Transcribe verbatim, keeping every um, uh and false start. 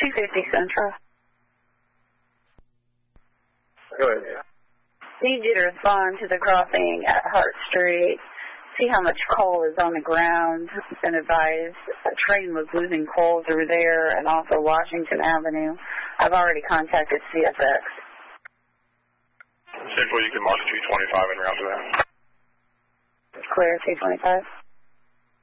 two fifty Central. Go ahead. Need you to respond to the crossing at Hart Street. See how much coal is on the ground, and advise a train was losing coal through there, and also Washington Avenue. I've already contacted C S X. Central, you can mark two twenty-five and route to that. Clear, two twenty-five.